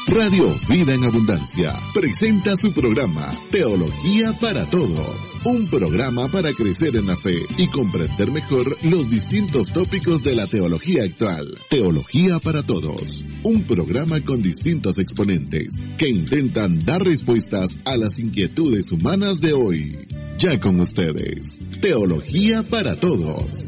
Radio Vida en Abundancia presenta su programa Teología para Todos, un programa para crecer en la fe y comprender mejor los distintos tópicos de la teología actual. Teología para Todos, un programa con distintos exponentes que intentan dar respuestas a las inquietudes humanas de hoy. Ya con ustedes, Teología para Todos.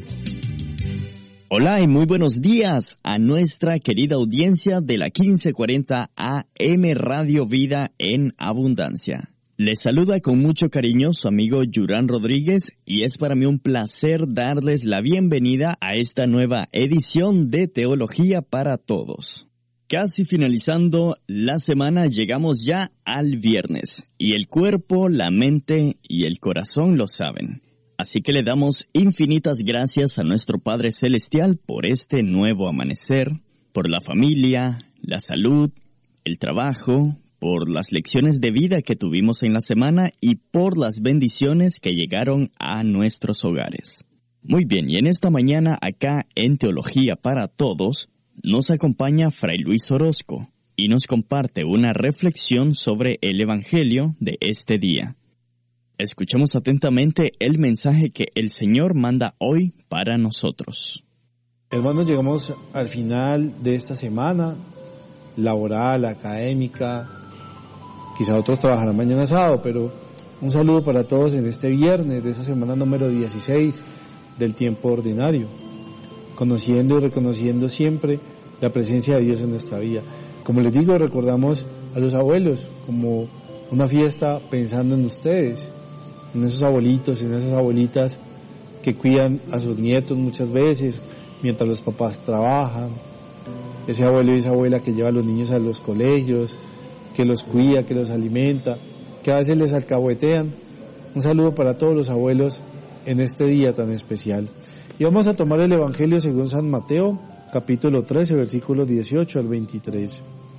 Hola y muy buenos días a nuestra querida audiencia de la 1540 AM Radio Vida en Abundancia. Les saluda con mucho cariño su amigo Yurán Rodríguez y es para mí un placer darles la bienvenida a esta nueva edición de Teología para Todos. Casi finalizando la semana llegamos ya al viernes y el cuerpo, la mente y el corazón lo saben. Así que le damos infinitas gracias a nuestro Padre Celestial por este nuevo amanecer, por la familia, la salud, el trabajo, por las lecciones de vida que tuvimos en la semana y por las bendiciones que llegaron a nuestros hogares. Muy bien, y en esta mañana acá en Teología para Todos nos acompaña Fray Luis Orozco y nos comparte una reflexión sobre el Evangelio de este día. Escuchemos atentamente el mensaje que el Señor manda hoy para nosotros. Hermanos, llegamos al final de esta semana laboral, académica. Quizá otros trabajarán mañana sábado, pero un saludo para todos en este viernes de esta semana número 16 del tiempo ordinario, conociendo y reconociendo siempre la presencia de Dios en nuestra vida. Como les digo, recordamos a los abuelos como una fiesta pensando en ustedes, en esos abuelitos, en esas abuelitas que cuidan a sus nietos muchas veces mientras los papás trabajan, ese abuelo y esa abuela que lleva a los niños a los colegios, que los cuida, que los alimenta, que a veces les alcahuetean. Un saludo para todos los abuelos en este día tan especial. Y vamos a tomar el Evangelio según San Mateo, capítulo 13, versículos 18 al 23.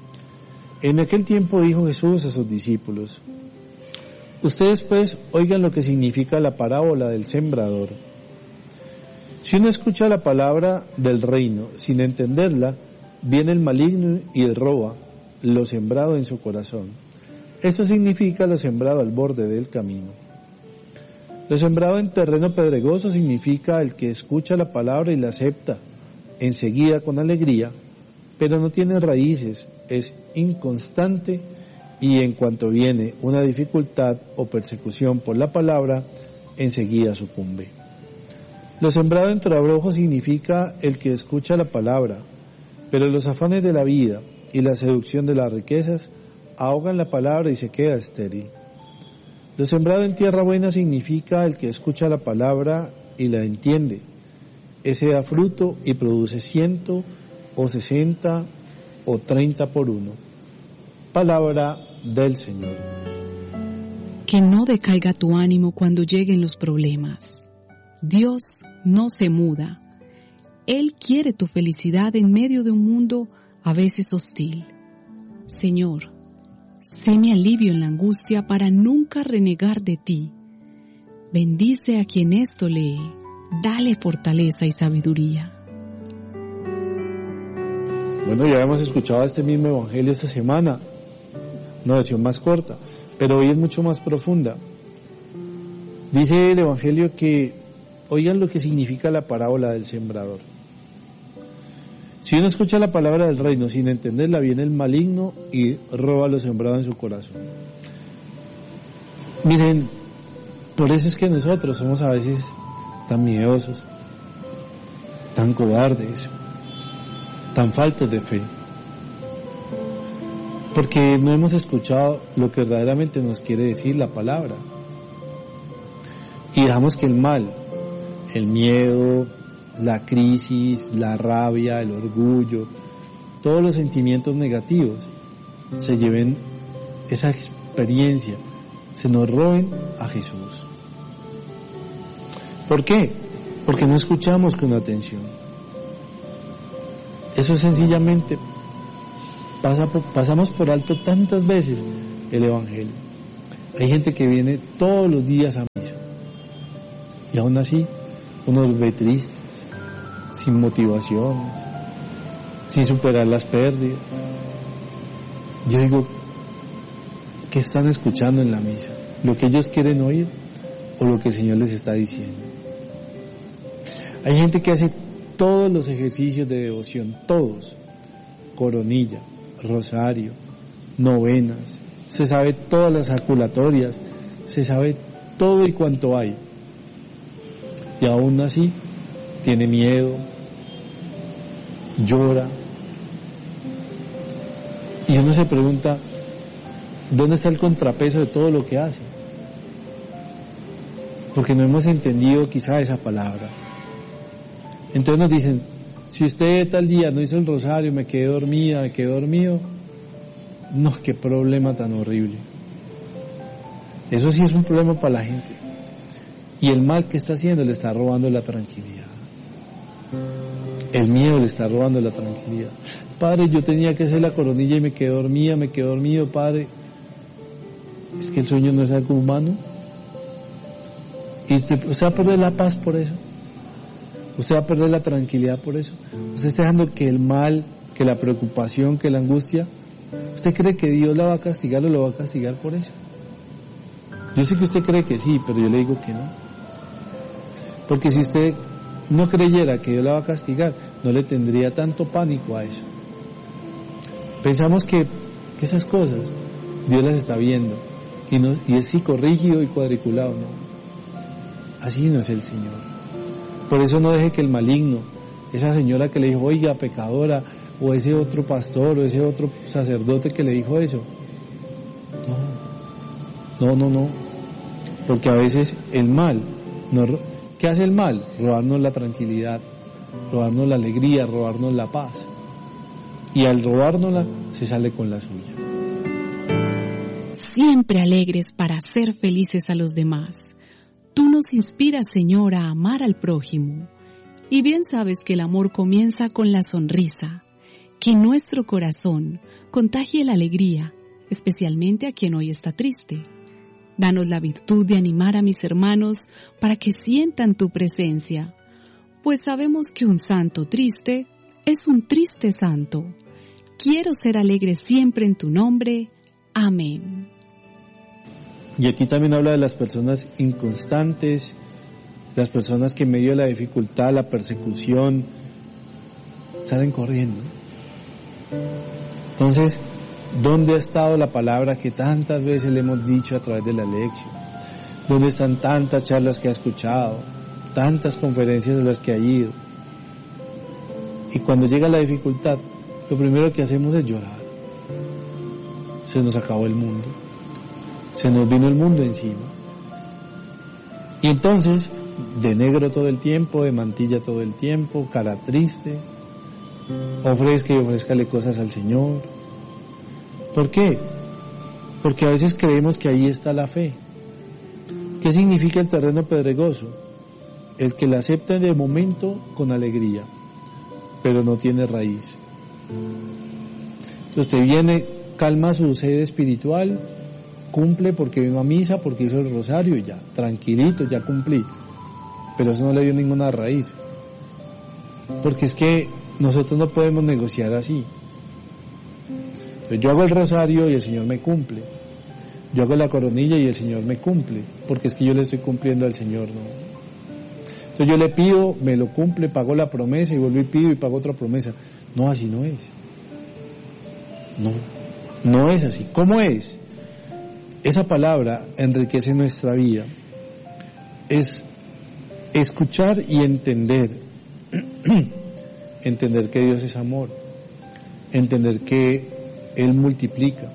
En aquel tiempo dijo Jesús a sus discípulos: ustedes pues oigan lo que significa la parábola del sembrador. Si uno escucha la palabra del reino sin entenderla, viene el maligno y roba lo sembrado en su corazón. Esto significa lo sembrado al borde del camino. Lo sembrado en terreno pedregoso significa el que escucha la palabra y la acepta enseguida con alegría, pero no tiene raíces, es inconstante y en cuanto viene una dificultad o persecución por la palabra, enseguida sucumbe. Lo sembrado entre abrojos significa el que escucha la palabra, pero los afanes de la vida y la seducción de las riquezas ahogan la palabra y se queda estéril. Lo sembrado en tierra buena significa el que escucha la palabra y la entiende. Ese da fruto y produce 100 o 60 o 30 por uno. Palabra del Señor. Que no decaiga tu ánimo cuando lleguen los problemas. Dios no se muda. Él quiere tu felicidad en medio de un mundo a veces hostil. Señor, sé mi alivio en la angustia para nunca renegar de ti. Bendice a quien esto lee. Dale fortaleza y sabiduría. Bueno, ya hemos escuchado este mismo Evangelio esta semana. Una versión más corta, pero hoy es mucho más profunda. Dice el Evangelio que oigan lo que significa la parábola del sembrador. Si uno escucha la palabra del reino sin entenderla, viene el maligno y roba lo sembrado en su corazón. Miren, por eso es que nosotros somos a veces tan miedosos, tan cobardes, tan faltos de fe. Porque no hemos escuchado lo que verdaderamente nos quiere decir la palabra. Y dejamos que el mal, el miedo, la crisis, la rabia, el orgullo, todos los sentimientos negativos se lleven esa experiencia, se nos roben a Jesús. ¿Por qué? Porque no escuchamos con atención. Eso es sencillamente pasamos por alto tantas veces el Evangelio. Hay gente que viene todos los días a misa y aún así uno los ve tristes, sin motivaciones, sin superar las pérdidas. Yo digo, ¿qué están escuchando en la misa? ¿Lo que ellos quieren oír o lo que el Señor les está diciendo? Hay gente que hace todos los ejercicios de devoción, todos, coronilla, rosario, novenas, se sabe todas las jaculatorias, se sabe todo y cuanto hay, y aún así tiene miedo, llora, y uno se pregunta, ¿dónde está el contrapeso de todo lo que hace? Porque no hemos entendido quizá esa palabra. Entonces nos dicen, si usted tal día no hizo el rosario, me quedé dormida, me quedé dormido, no, qué problema tan horrible. Eso sí es un problema para la gente. Y el mal que está haciendo le está robando la tranquilidad. El miedo le está robando la tranquilidad. Padre, yo tenía que hacer la coronilla y me quedé dormida, me quedé dormido, Padre. Es que el sueño no es algo humano. Y usted va a perder la paz por eso. Usted va a perder la tranquilidad por eso. Usted está dejando que el mal, que la preocupación, que la angustia, ¿usted cree que Dios la va a castigar o lo va a castigar por eso? Yo sé que usted cree que sí, pero yo le digo que no. Porque si usted no creyera que Dios la va a castigar, no le tendría tanto pánico a eso. Pensamos que esas cosas Dios las está viendo y es psicorrígido y cuadriculado, no. Así no es el Señor. Por eso no deje que el maligno, esa señora que le dijo, oiga, pecadora, o ese otro pastor, o ese otro sacerdote que le dijo eso. No. Porque a veces el mal, ¿qué hace el mal? Robarnos la tranquilidad, robarnos la alegría, robarnos la paz. Y al robárnosla, se sale con la suya. Siempre alegres para hacer felices a los demás. Tú nos inspiras, Señor, a amar al prójimo. Y bien sabes que el amor comienza con la sonrisa. Que nuestro corazón contagie la alegría, especialmente a quien hoy está triste. Danos la virtud de animar a mis hermanos para que sientan tu presencia, pues sabemos que un santo triste es un triste santo. Quiero ser alegre siempre en tu nombre. Amén. Y aquí también habla de las personas inconstantes, las personas que en medio de la dificultad, la persecución, salen corriendo. Entonces, ¿dónde ha estado la palabra que tantas veces le hemos dicho a través de la lección? ¿Dónde están tantas charlas que ha escuchado? Tantas conferencias de las que ha ido. Y cuando llega la dificultad, lo primero que hacemos es llorar. Se nos acabó el mundo. Se nos vino el mundo encima. Y entonces, de negro todo el tiempo, de mantilla todo el tiempo, cara triste, ofrezca y ofrézcale cosas al Señor. ¿Por qué? Porque a veces creemos que ahí está la fe. ¿Qué significa el terreno pedregoso? El que la acepta de momento con alegría, pero no tiene raíz. Entonces usted viene, calma su sed espiritual, cumple porque vino a misa, porque hizo el rosario y ya, tranquilito, ya cumplí. Pero eso no le dio ninguna raíz. Porque es que nosotros no podemos negociar así. Yo hago el rosario y el Señor me cumple. Yo hago la coronilla y el Señor me cumple. Porque es que yo le estoy cumpliendo al Señor, ¿no? Entonces yo le pido, me lo cumple, pago la promesa y vuelvo y pido y pago otra promesa. No, así no es. No es así. ¿Cómo es? Esa palabra enriquece nuestra vida. Es escuchar y entender. Entender que Dios es amor. Entender que Él multiplica.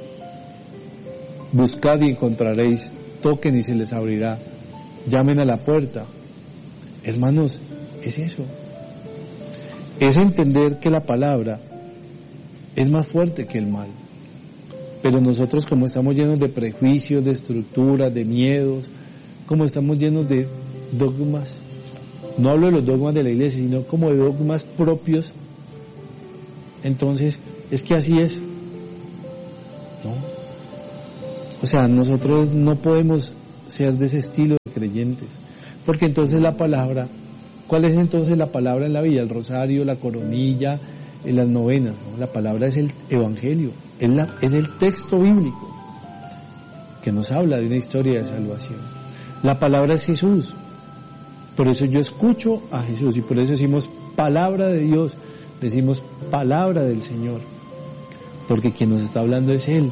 Buscad y encontraréis. Toquen y se les abrirá. Llamen a la puerta. Hermanos, es eso. Es entender que la palabra es más fuerte que el mal. Pero nosotros, como estamos llenos de prejuicios, de estructuras, de miedos, como estamos llenos de dogmas, no hablo de los dogmas de la iglesia, sino como de dogmas propios, entonces, es que así es. ¿No? O sea, nosotros no podemos ser de ese estilo de creyentes, porque entonces la palabra, ¿cuál es entonces la palabra en la vida? El rosario, la coronilla, en las novenas, ¿no? La palabra es el Evangelio, es el texto bíblico que nos habla de una historia de salvación. La palabra es Jesús, por eso yo escucho a Jesús y por eso decimos palabra de Dios, decimos palabra del Señor, porque quien nos está hablando es Él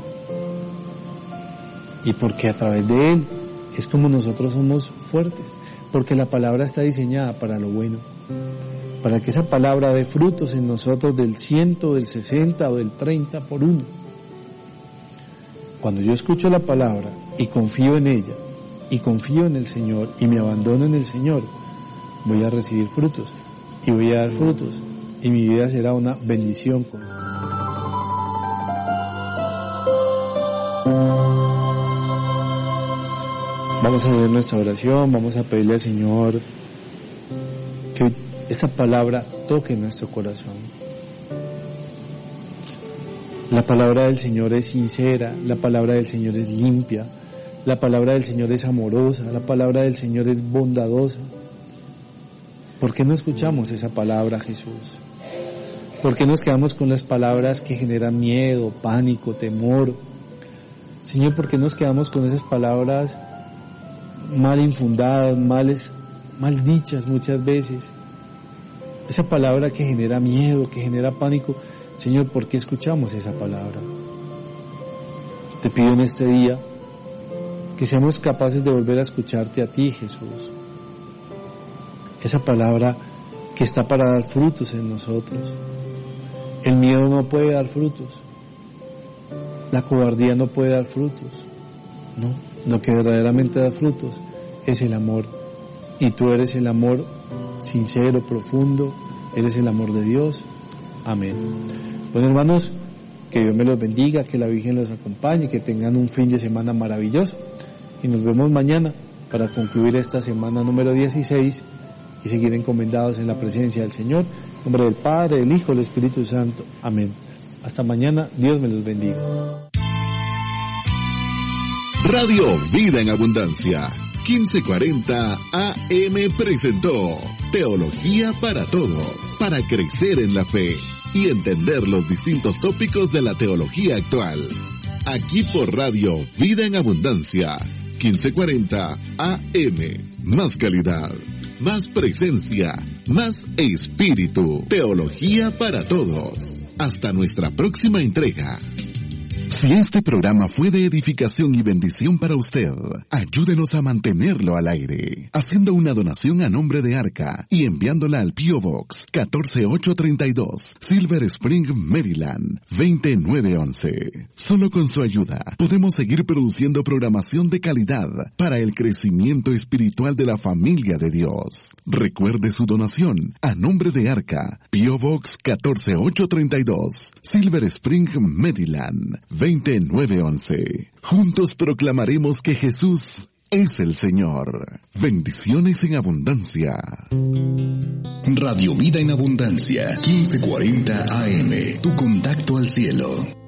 y porque a través de Él es como nosotros somos fuertes, porque la palabra está diseñada para lo bueno, para que esa palabra dé frutos en nosotros del 100, del 60 o del 30 por uno. Cuando yo escucho la palabra y confío en ella, y confío en el Señor, y me abandono en el Señor, voy a recibir frutos, y voy a dar frutos, y mi vida será una bendición constante. Vamos a hacer nuestra oración, vamos a pedirle al Señor que esa palabra toque nuestro corazón. La palabra del Señor es sincera, la palabra del Señor es limpia, la palabra del Señor es amorosa, la palabra del Señor es bondadosa. ¿Por qué no escuchamos esa palabra, Jesús? ¿Por qué nos quedamos con las palabras que generan miedo, pánico, temor? Señor, ¿por qué nos quedamos con esas palabras mal infundadas, mal dichas muchas veces? Esa palabra que genera miedo, que genera pánico. Señor, ¿por qué escuchamos esa palabra? Te pido en este día que seamos capaces de volver a escucharte a ti, Jesús. Esa palabra que está para dar frutos en nosotros. El miedo no puede dar frutos. La cobardía no puede dar frutos. No, lo que verdaderamente da frutos es el amor. Y tú eres el amor sincero, profundo, eres el amor de Dios. Amén. Bueno, hermanos, que Dios me los bendiga, que la Virgen los acompañe, que tengan un fin de semana maravilloso. Y nos vemos mañana para concluir esta semana número 16 y seguir encomendados en la presencia del Señor. En nombre del Padre, del Hijo, del Espíritu Santo. Amén. Hasta mañana, Dios me los bendiga. Radio Vida en Abundancia, 1540 AM presentó Teología para Todos, para crecer en la fe y entender los distintos tópicos de la teología actual. Aquí por Radio Vida en Abundancia, 1540 AM. Más calidad, más presencia, más espíritu. Teología para Todos. Hasta nuestra próxima entrega. Si este programa fue de edificación y bendición para usted, ayúdenos a mantenerlo al aire, haciendo una donación a nombre de Arca y enviándola al P.O. Box 14832, Silver Spring, Maryland, 20911. Solo con su ayuda podemos seguir produciendo programación de calidad para el crecimiento espiritual de la familia de Dios. Recuerde su donación a nombre de Arca, P.O. Box 14832, Silver Spring, Maryland, 20911. Juntos proclamaremos que Jesús es el Señor. Bendiciones en abundancia. Radio Vida en Abundancia, 1540 AM. Tu contacto al cielo.